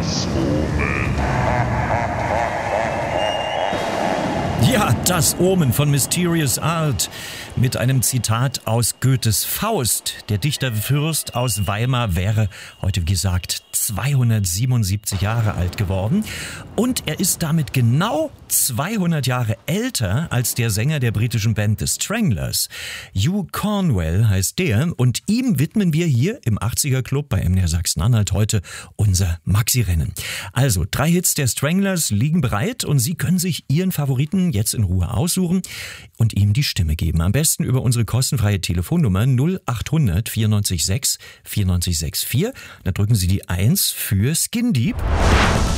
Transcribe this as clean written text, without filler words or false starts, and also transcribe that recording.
Das Omen. Ja, das Omen von Mysterious Art mit einem Zitat aus Goethes Faust. Der Dichterfürst aus Weimar wäre heute, wie gesagt, 277 Jahre alt geworden. Und er ist damit genau 200 Jahre älter als der Sänger der britischen Band The Stranglers. Hugh Cornwell heißt der und ihm widmen wir hier im 80er Club bei MDR Sachsen-Anhalt heute unser Maxi-Rennen. Also 3 Hits der Stranglers liegen bereit und Sie können sich Ihren Favoriten jetzt in Ruhe aussuchen und ihm die Stimme geben. Am besten über unsere kostenfreie Telefonnummer 0800 94 6 94 64. Da drücken Sie die 1 für Skin Deep.